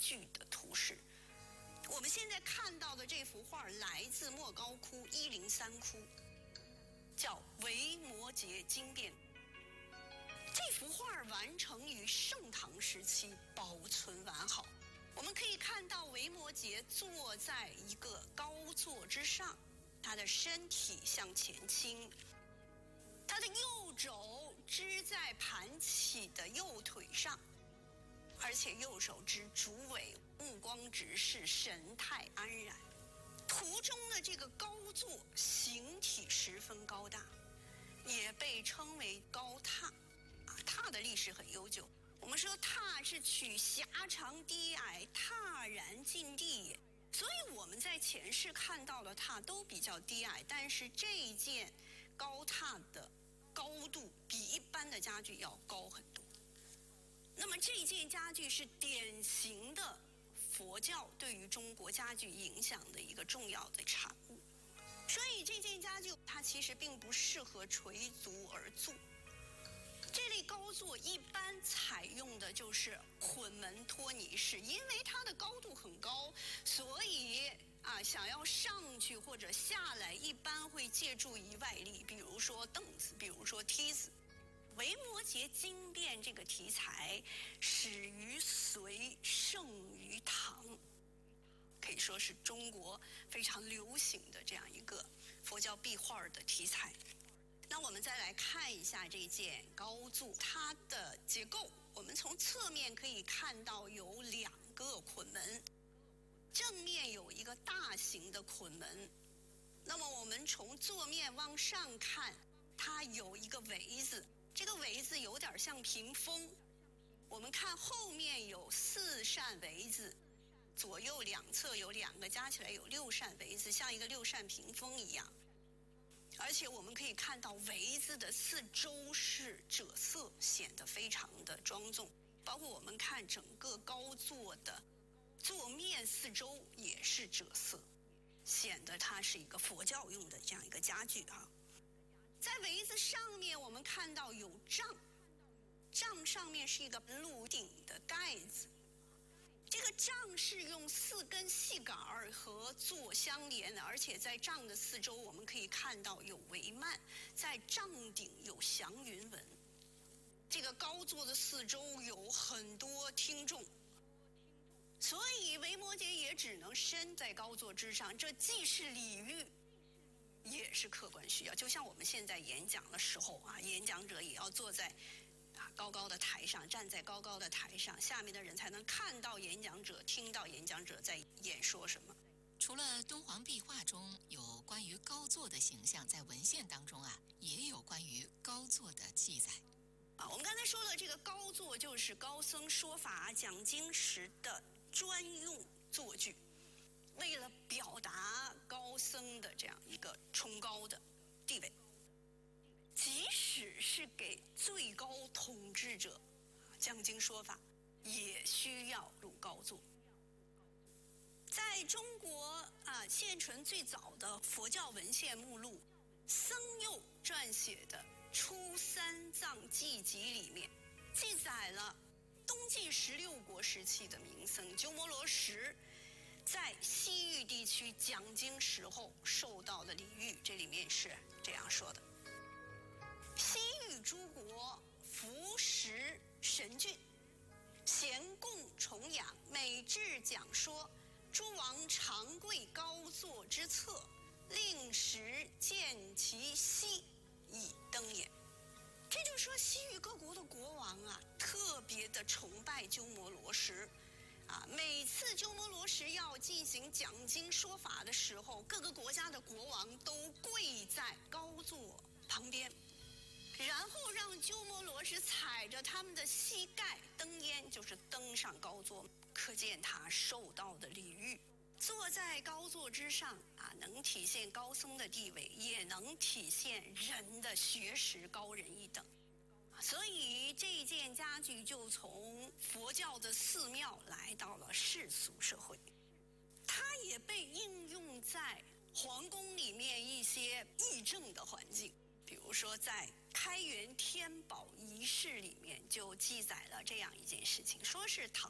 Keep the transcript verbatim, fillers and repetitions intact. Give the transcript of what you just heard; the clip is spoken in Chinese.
具的图示。我们现在看到的这幅画来自莫高窟一零三窟，叫维摩诘经变。这幅画完成于盛唐时期，保存完好。我们可以看到维摩诘坐在一个高座之上，他的身体向前倾，他的右肘支在盘起的右腿上，而且右手执竹苇，目光直视，神态安然。图中的这个高座形体十分高大，也被称为高榻。啊，榻的历史很悠久。我们说榻是取狭长低矮，榻然尽地也。所以我们在前世看到的榻都比较低矮，但是这一件高榻的高度比一般的家具要高很多。那么这件家具是典型的佛教对于中国家具影响的一个重要的产物。所以这件家具它其实并不适合垂足而坐。这类高座一般采用的就是捆门托尼式，因为它的高度很高，所以啊，想要上去或者下来，一般会借助于外力，比如说凳子，比如说梯子。维摩诘经变这个题材始于隋，盛于唐，可以说是中国非常流行的这样一个佛教壁画的题材。那我们再来看一下这件高座，它的结构，我们从侧面可以看到有两个捆门，正面有一个大型的捆门，那么我们从坐面往上看，它有一个围子，这个围子有点像屏风。我们看后面有四扇围子，左右两侧有两个，加起来有六扇围子，像一个六扇屏风一样。而且我们可以看到围子的四周是赭色，显得非常的庄重。包括我们看整个高座的座面四周也是赭色，显得它是一个佛教用的这样一个家具啊。在围子上面我们看到有帐，帐上面是一个鹿顶的盖子。这个帐是用四根细杆儿和座相连的，而且在帐的四周我们可以看到有帷幔，在帐顶有祥云纹。这个高座的四周有很多听众，所以维摩诘也只能身在高座之上，这既是礼遇，也是客观需要。就像我们现在演讲的时候啊，演讲者也要坐在啊，高高的台上，站在高高的台上，下面的人才能看到演讲者，听到演讲者在演说什么。 除了敦煌壁画中有关于高座的形象，在文献当中啊，也有关于高座的记载。 啊，我们刚才说的这个高座，就是高僧说法讲经时的专用坐具，为了表达高僧的这样一个崇高的地位。即使是给最高统治者讲经说法，也需要入高座。在中国啊，现存最早的佛教文献目录僧佑撰写的《初三藏记集》里面，记载了东晋十六国时期的名僧鸠摩罗什在西域地区讲经时候受到的礼遇。这里面是这样说的：西域诸国服食神俊，咸供崇仰，每至讲说，诸王常贵高座之侧，令时见其息以登也。这就是说，西域各国的国王啊，特别的崇拜鸠摩罗什啊。每次鸠摩罗什要进行讲经说法的时候，各个国家的国王都跪在高座旁边，然后让鸠摩罗什踩着他们的膝盖登焉，就是登上高座，可见他受到的礼遇。坐在高座之上啊，能体现高僧的地位，也能体现人的学识高人一等。所以这件家具就从佛教的寺庙来到了世俗社会，它也被应用在皇宫里面一些议政的环境。比如说在开元天宝仪式里面就记载了这样一件事情，说是唐